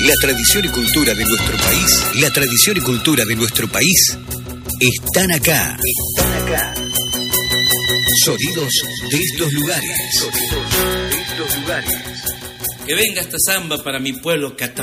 La tradición y cultura de nuestro país, la tradición y cultura de nuestro país están acá. Están acá. Sonidos de estos lugares. Sonidos de estos lugares. Que venga esta samba para mi pueblo Catam.